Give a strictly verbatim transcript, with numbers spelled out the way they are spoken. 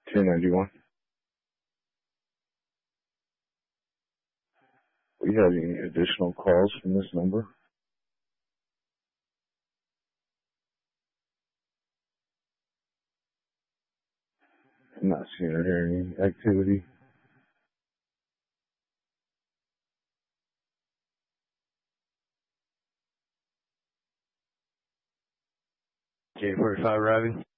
ten ninety-one. We have any additional calls from this number? I'm not seeing or hearing any activity. J forty-five arriving.